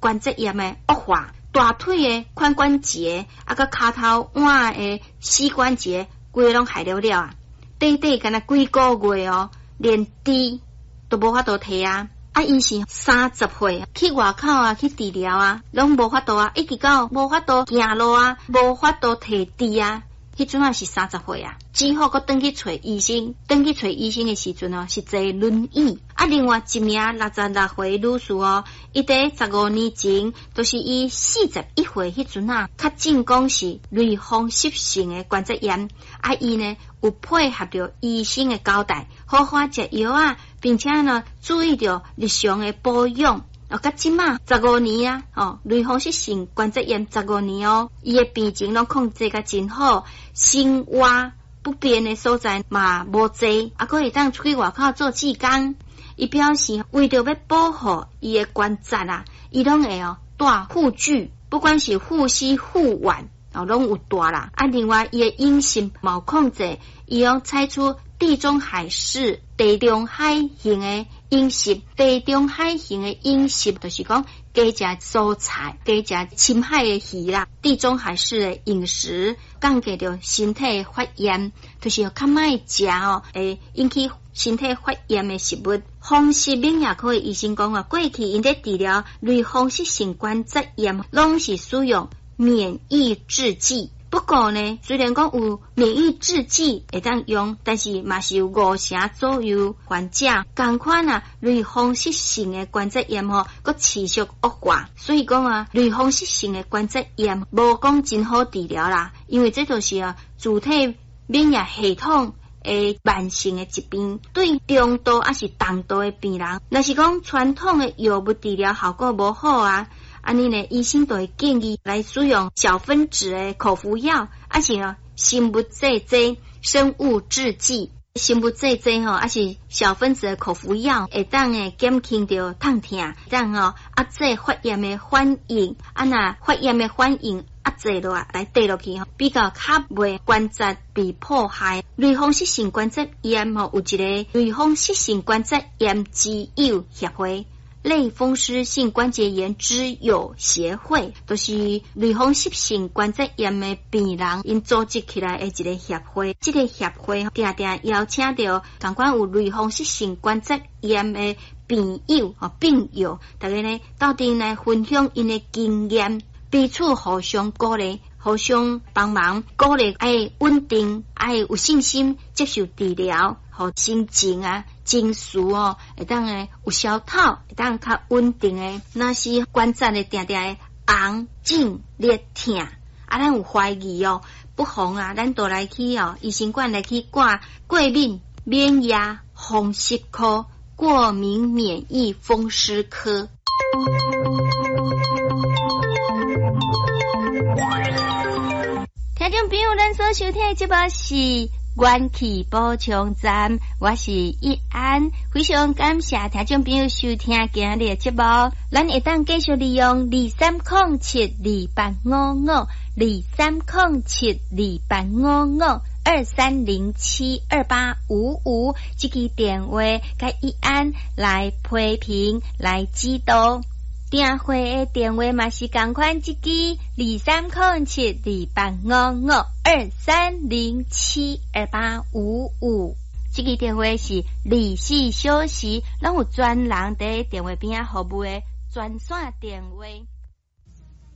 关节炎的恶化，大腿的髋关节啊个骹头腕的膝关节规拢害了了啊！短短敢若几个月哦，连猪都无法度摕啊！伊是30岁去外口啊去治疗啊，拢无法度啊，一直到无法度行路啊，无法度摕猪啊。迄阵啊是30岁啊，之后佫转去找医生，转去找医生的时阵哦，是坐轮椅。另外一名66岁女士哦，伊在15年前，就是伊41岁迄阵啊，确诊讲是类风湿性的关节炎。伊呢有配合着医生的交代，好好食药啊，并且呢注意着日常的保养。到即马15年啊，类风湿性关节炎15年哦，伊的病情拢控制甲真好，生活不便的所在嘛无济，还可以当出去外口做志工。伊表示为着要保护伊的关节啊，伊拢会带护具，不管是护膝、护腕拢有带啦。另外伊的饮食嘛有控制，伊拢采取地中海式、地中海型的饮食。地中海型的饮食就是讲加食蔬菜，加食深海的鱼啦。地中海式的饮食降低着身体发炎，就是较莫食会引起身体发炎的食物。风湿免疫科的医生讲过去因在治疗类风湿性关节炎，拢是使用免疫制剂。不过呢，虽然讲有免疫制剂会当用，但是嘛是有50%左右患者同款啊，类风湿性的关节炎佫持续恶化。所以讲啊，类风湿性的关节炎无讲真好治疗啦，因为这就是主体免疫系统的慢性的疾病。对中度还是重度的病人，若是讲传统的药物治疗效果无好啊。安尼呢，医生都会建议来使用小分子的口服药，而且生物制剂、生物制剂、生物制剂还是小分子的口服药，会当减轻着痛痛，当压制发炎的反应，那发炎的反应压制落来跌落去，比较较袂关节被破坏。类风湿性关节炎有一个类风湿性关节炎之友协会。类风湿性关节炎之友协会，就是类风湿性关节炎的病人因组织起来的一个协会。这个协会定定邀请到同款有类风湿性关节炎的病友，大家呢到底来分享因的经验，彼此互相鼓励，互相帮忙，鼓励爱稳定，爱有信心接受治疗，互心情情绪会当有消透，会当较稳定的。若是关节的定定的红、肿、裂、痛，咱有怀疑不妨咱都来去医生馆来去挂过敏免疫风湿科、过敏免疫风湿科。听众朋友，咱所收听的节目是元气补充站，我是一安，非常感谢听众朋友收听今日的节目。咱会当继续利用2307285523072855这个电话，甲一安来批评来指导。订会的电话嘛是同款，这支2307285523072855，这个电话是24小时，拢有专人在电话边服务的专线电话。